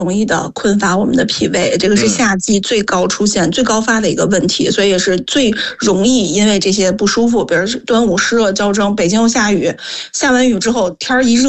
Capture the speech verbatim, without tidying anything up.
容易的困乏我们的脾胃，这个是夏季最高出现、嗯、最高发的一个问题，所以也是最容易因为这些不舒服，比如端午湿热交蒸，北京又下雨，下完雨之后天一热。